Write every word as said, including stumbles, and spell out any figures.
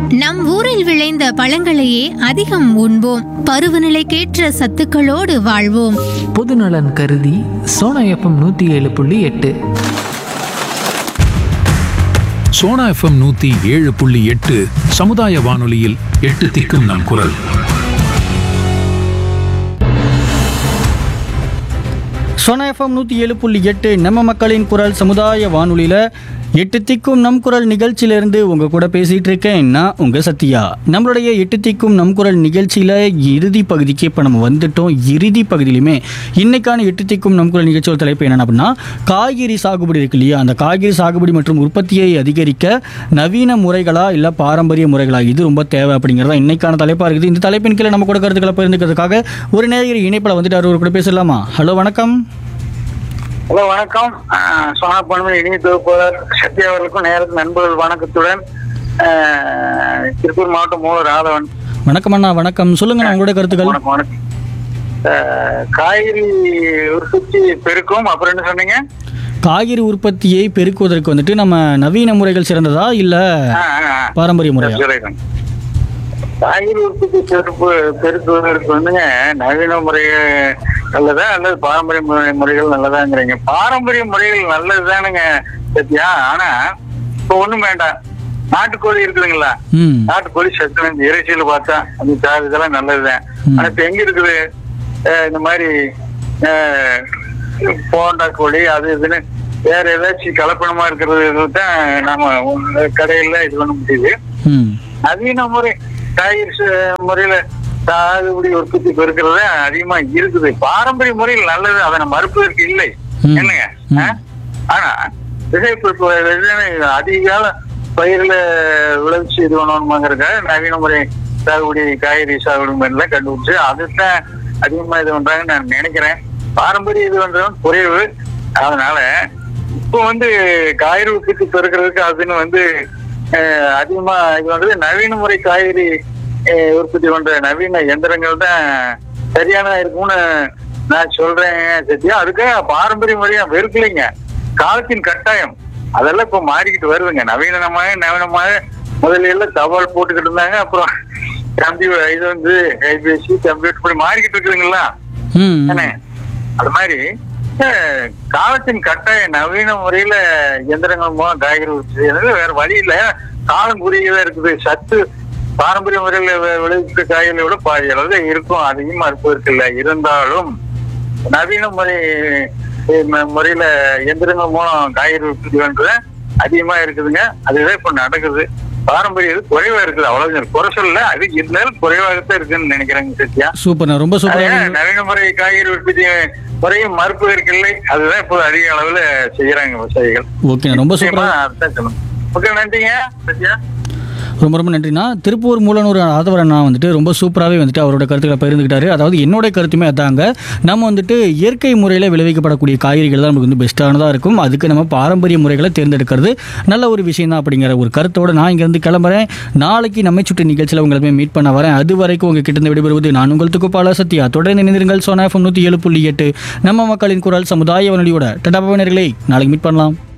நம் ஊரில் விளைந்த பழங்களையே அதிகம் உண்போம். பருவநிலைக்கேற்ற சத்துக்களோடு வாழ்வோம். பொதுநலன் கருதி சோனா எஃப்எம் நூற்றி ஏழு புள்ளி எட்டு. சோனா எஃப்எம் நூத்தி ஏழு புள்ளி எட்டு சமுதாய வானொலியில் எட்டு திக்கும் நம் குரல். சோனா எஃப்எம் நூற்றி ஏழு புள்ளி எட்டு நம்ம மக்களின் குரல் சமுதாய வானொலியில் எட்டு திக்கும் நம் குரல் நிகழ்ச்சியிலேருந்து உங்கள் கூட பேசிகிட்டு இருக்கேன் நான் உங்கள் சத்யா. நம்மளுடைய எட்டு திக்கும் நம் குரல் நிகழ்ச்சியில் இறுதி பகுதிக்கு இப்போ நம்ம வந்துட்டோம். இறுதி பகுதியிலுமே இன்றைக்கான எட்டு திக்கும் நம் குரல் நிகழ்ச்சியோட தலைப்பு என்னென்ன அப்படின்னா, காய்கறி சாகுபடி இருக்கு இல்லையா, அந்த காய்கறி சாகுபடி மற்றும் உற்பத்தியை அதிகரிக்க நவீன முறைகளா இல்லை பாரம்பரிய முறைகளா, இது ரொம்ப தேவை அப்படிங்கிறதா இன்றைக்கான தலைப்பாக இருக்குது. இந்த தலைப்பின் கீழே நம்ம கூட கருத்துக்களை பகிர்ந்துக்கிறதுக்காக ஒரு நேயர் இணைப்பில் வந்துட்டு அவர் கூட பேசலாமா? ஹலோ வணக்கம். ஹலோ வணக்கம். சோனா பண்பு இனிய தொகுப்பாளர் சத்யா அவர்களுக்கும் நேரத்து நண்பர்கள் வணக்கத்துடன் திருப்பூர் மாவட்டம் மூல ராதவன். வணக்கம் அண்ணா. வணக்கம். சொல்லுங்க உங்களோட கருத்துக்கள். வணக்கம் வணக்கம். காய்கறி உற்பத்தி பெருக்கும், அப்புறம் என்ன சொன்னீங்க? காய்கறி உற்பத்தியை பெருக்குவதற்கு வந்துட்டு நம்ம நவீன முறைகள் சிறந்ததா இல்ல பாரம்பரிய முறையா? காய்கறி உற்பத்தி பெருப்பு பெருக்குவதற்கு வந்துங்க நவீன முறை நல்லதா அல்லது பாரம்பரிய முறைகள் நல்லதாங்கிறீங்க? பாரம்பரிய முறைகள் நல்லதுதானுங்க சத்யா. ஆனா இப்ப ஒண்ணும் வேண்டாம், நாட்டுக்கோழி இருக்குதுங்களா, நாட்டுக்கோழி சத்து இறைச்சியில பார்த்தா அந்த இதெல்லாம் நல்லதுதான். ஆனா இப்ப எங்க இருக்குது இந்த மாதிரி போண்டா கோழி அது இதுன்னு வேற ஏதாச்சும் கலப்பணமா இருக்கிறது தான் நாம கடையில இது பண்ண முடியுது. நவீன முறை காய்கறி முறையில சாகுபடி உற்பத்தி பெருக்கிறது அதிகமா இருக்குது. பாரம்பரிய முறையில் நல்லது, அதை நம்ம மறுப்பதற்கு இல்லை என்னங்க. ஆனா அதிக கால பயிர்ல விளைவிச்சு இது பண்ணணுமாங்கிறதுக்காக நவீன முறை சாகுபடி காய்கறி சாகுபடி முறையில கண்டுபிடிச்சு அதுதான் அதிகமா இது பண்றாங்கன்னு நான் நினைக்கிறேன். பாரம்பரிய இது பண்றதும் குறைவு. அதனால இப்போ வந்து காய்கறி உற்பத்தி பெருக்கிறதுக்கு அதுன்னு வந்து அதிகமா இது பண்றது நவீன முறை காய்கறி உற்பத்தி பண்ற நவீன எந்திரங்கள் தான் சரியான இருக்கும்னு நான் சொல்றேன் சத்யா. அதுக்காக பாரம்பரிய முறையா வெறுக்கலைங்க, காலத்தின் கட்டாயம் அதெல்லாம் இப்ப மாறிக்கிட்டு வருதுங்க. நவீனமாக நவீனமாக முதல்ல எல்லாம் தபால் போட்டுக்கிட்டு இருந்தாங்க, அப்புறம் கம்ப்யூட்டர் இது வந்து கைபேசி கம்ப்யூட்டர் இப்படி மாறிக்கிட்டு இருக்குதுங்களா என்ன. அது மாதிரி காலத்தின் கட்டாயம் நவீன முறையில எந்திரங்கள் மூலம் காய்கறி உற்பத்தி வேற வழி இல்ல. காலம் குறுகியதா இருக்குது. சத்து பாரம்பரிய முறையில விளைவித்த காய்களை விட பாதி அளவு இருக்கும், அதிகமா இருப்பதற்கு இல்லை. இருந்தாலும் நவீன முறை முறையில எந்திரங்கள் மூலம் காய்கறி உற்பத்தி பண்றது அதிகமா இருக்குதுங்க. அதுதான் இப்ப நடக்குது. பாரம்பரிய இது குறைவா இருக்குது, அவ்வளவு குறை சொல்லல, அது இருந்தாலும் குறைவாகத்தான் இருக்குன்னு நினைக்கிறேன் சத்யா. சூப்பர், ரொம்ப சூப்பர். நவீன முறை காய்கறி உற்பத்தி முறையும் மறுப்பதற்கு இல்லை, அதுதான் இப்போ அதிக அளவுல செய்யறாங்க விவசாயிகள். ஓகே, ரொம்ப சூப்பரா. ஓகே, நன்றிங்க சத்யா. ரொம்ப ரொம்ப நன்றிண்ணா. திருப்பூர் மூலனூர் ஆதவரண்ணா வந்துட்டு ரொம்ப சூப்பராகவே வந்துட்டு அவரோட கருத்துக்களை பகிர்ந்துக்கிட்டாரு. அதாவது என்னோட கருத்துமே அதாங்க, நம்ம வந்துட்டு இயற்கை முறையில் விளைவிக்கப்படக்கூடிய காய்கறிகள் தான் நமக்கு வந்து பெஸ்ட்டானதாக இருக்கும். அதுக்கு நம்ம பாரம்பரிய முறைகளை தேர்ந்தெடுக்கிறது நல்ல ஒரு விஷயம் தான் அப்படிங்கிற ஒரு கருத்தோடு நான் இங்கேருந்து கிளம்புறேன். நாளைக்கு நம்மை சுற்றி நிகழ்ச்சியில் உங்களை மீட் பண்ண வரேன். அது வரைக்கும் உங்கள் கிட்ட விடைபெறுவது நான் உங்கள் துக்குப்பாள சத்யா. தொடர்ந்து இணைந்திருங்கள் சோனா எஃப்எம் நூற்றி ஏழு புள்ளி எட்டு நம்ம மக்களின் குரல் சமுதாய வானொலியோட. டடா நேயர்களே, நாளைக்கு மீட் பண்ணலாம்.